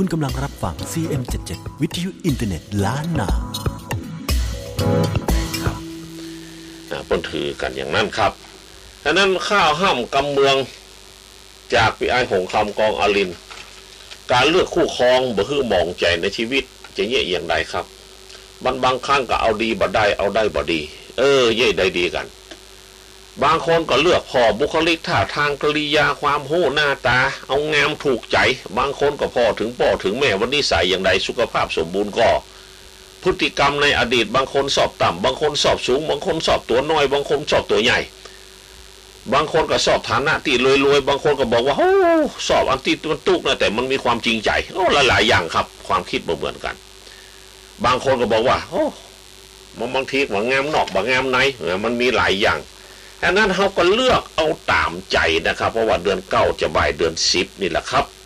คุณกำลังรับฟัง CM77 วิทยุอินเทอร์เน็ตล้านนาครับพ้นถือกันอย่างนั้นครับฉะนั้นข้าวห้ามกำเมืองจากปีไอหงคำกองอลินการเลือกคู่ครองบ่ฮื้อมองใจในชีวิตจะเย่อย่างใดครับบางครั้งก็เอาดีบ่ได้เอาได้บ่ดีเย่ได้ดีกันบางคนก็เลือกพอบุคลิกท่าทางกริยาความโหหน้าตาเอางามถูกใจบางคนก็พอถึงพ่อถึงแม่วันนี้ใส่อย่างใดสุขภาพสมบูรณ์ก็พฤติกรรมในอดีตบางคนสอบต่ำบางคนสอบสูงบางคนสอบตัวน้อยบางคนสอบตัวใหญ่บางคนก็สอบฐานะที่รวยๆบางคนก็บอกว่าโอ้สอบอันที่มันตุกนะแต่มันมีความจริงใจหลายๆอย่างครับความคิดบ่เหมือนกันบางคนก็บอกว่าโอ้บางทีว่างามนอกบางงามในมันมีหลายอย่างดังนั้นเขาก็เลือกเอาตามใจนะครับเพราะว่าเดือน9จะบ่ายเดือน10นี่แหละครับ